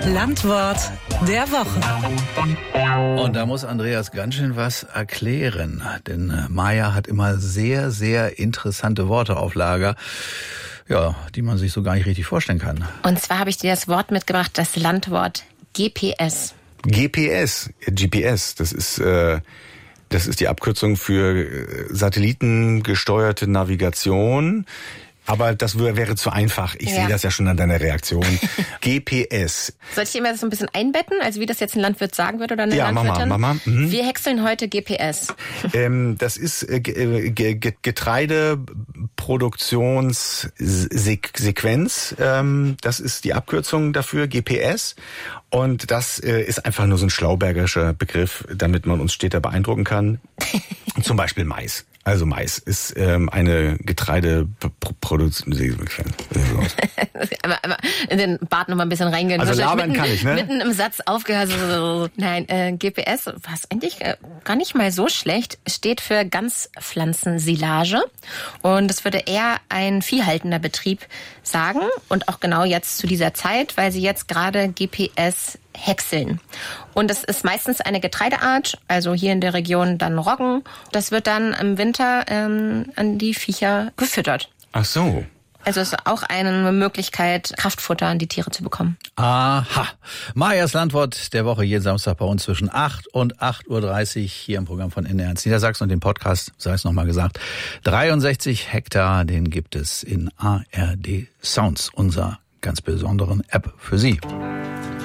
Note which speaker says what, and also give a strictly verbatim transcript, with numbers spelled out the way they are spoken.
Speaker 1: Landwort der Woche.
Speaker 2: Und da muss Andreas ganz schön was erklären, denn Maja hat immer sehr, sehr interessante Worte auf Lager, ja, die man sich so gar nicht richtig vorstellen kann.
Speaker 3: Und zwar habe ich dir das Wort mitgebracht, das Landwort G P S.
Speaker 4: G P S, G P S, das ist äh, das ist die Abkürzung für satellitengesteuerte Navigation. Aber das wäre zu einfach. Ich ja. sehe das ja schon an deiner Reaktion. G P S.
Speaker 3: Soll ich dir mal das so ein bisschen einbetten? Also wie das jetzt ein Landwirt sagen würde oder eine
Speaker 4: ja,
Speaker 3: Landwirtin?
Speaker 4: Ja, Mama, Mama. Mhm.
Speaker 3: Wir häckseln heute G P S.
Speaker 4: Ähm, das ist äh, G- G- Getreideproduktionssequenz. Ähm, das ist die Abkürzung dafür, G P S. Und das äh, ist einfach nur so ein schlaubergerischer Begriff, damit man uns steter beeindrucken kann. Zum Beispiel Mais. Also Mais ist ähm, eine Getreideproduktion.
Speaker 3: aber, aber in den Bart noch mal ein bisschen reingehen.
Speaker 4: Also labern
Speaker 3: mitten,
Speaker 4: kann ich, ne?
Speaker 3: Mitten im Satz aufgehört. So, nein, äh, G P S, was eigentlich äh, gar nicht mal so schlecht, steht für Ganzpflanzensilage. Und das würde eher ein viehhaltender Betrieb sagen. Und auch genau jetzt zu dieser Zeit, weil sie jetzt gerade G P S häckseln. Und es ist meistens eine Getreideart, also hier in der Region dann Roggen. Das wird dann im Winter ähm, an die Viecher gefüttert.
Speaker 4: Ach so.
Speaker 3: Also es ist auch eine Möglichkeit, Kraftfutter an die Tiere zu bekommen.
Speaker 2: Aha. Majas Landwort der Woche jeden Samstag bei uns zwischen acht und acht Uhr dreißig hier im Programm von N D R eins Niedersachsen und den Podcast, sei es nochmal gesagt, dreiundsechzig Hektar, den gibt es in A R D Sounds, unserer ganz besonderen App für Sie.